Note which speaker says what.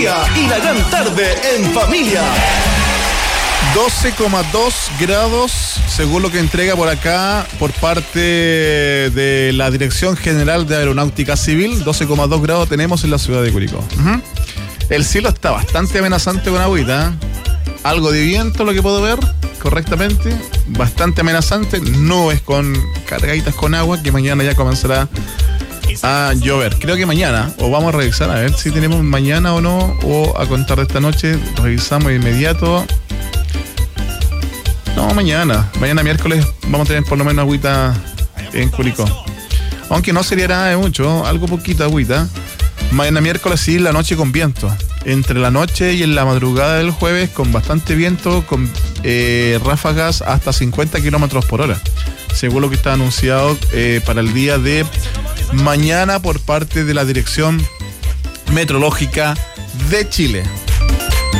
Speaker 1: día y la gran tarde en familia.
Speaker 2: 12,2 grados, según lo que entrega por acá, por parte de la Dirección General de Aeronáutica Civil. 12,2 grados tenemos en la ciudad de Curicó. El cielo está bastante amenazante con agüita. Algo de viento, lo que puedo ver correctamente. Bastante amenazante. Nubes con cargaditas con agua, que mañana ya comenzará a llover. Creo que mañana, o vamos a revisar a ver si tenemos mañana o no, o a contar de esta noche. Revisamos de inmediato. No, mañana miércoles vamos a tener por lo menos agüita en Curicó. Aunque no sería nada de mucho, algo poquita agüita. Mañana miércoles sí, la noche con viento. Entre la noche y en la madrugada del jueves con bastante viento, con ráfagas hasta 50 kilómetros por hora. Según lo que está anunciado para el día de mañana por parte de la Dirección Meteorológica de Chile.